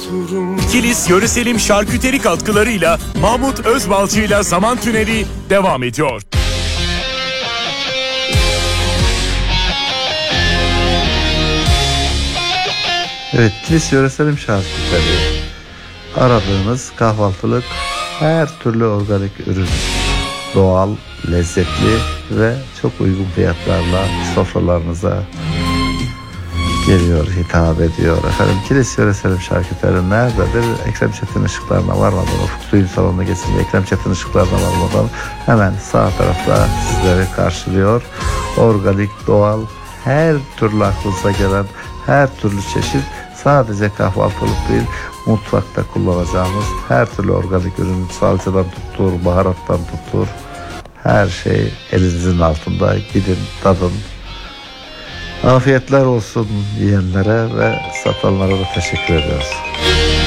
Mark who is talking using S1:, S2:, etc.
S1: Kilis Yöreselim şarküteri katkılarıyla Mahmut Özbalcı'yla Zaman Tüneli devam ediyor.
S2: Evet, Kilis Yöreselim şarküteri. Aradığınız kahvaltılık her türlü organik ürün. Doğal, lezzetli ve çok uygun fiyatlarla sofralarınıza geliyor, hitap ediyor. Efendim, Kilis Yöreselim şarküteri nerededir? Ekrem Çetin ışıklarına varmadan, Ufuk Duyum salonuna geçince Ekrem Çetin ışıklarına varmadan hemen sağ tarafta sizleri karşılıyor. Organik, doğal, her türlü aklınıza gelen her türlü çeşit, sadece kahvaltılık değil, mutfakta kullanacağımız her türlü organik ürün, salçadan tuttur, baharattan tuttur, her şey elinizin altında. Gidin, tadın. Afiyetler olsun yiyenlere ve satanlara da teşekkür ediyoruz.